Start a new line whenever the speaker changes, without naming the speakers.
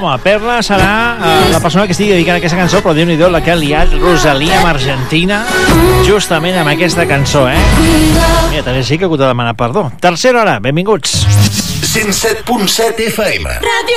Home, Perla serà la persona que estigui dedicant aquesta cançó, però Déu-n'hi-do la que ha liat Rosalia amb Argentina justament amb aquesta cançó, Mira, també sí que ha hagut de demanar perdó. Tercera hora, benvinguts.
107.7 FM.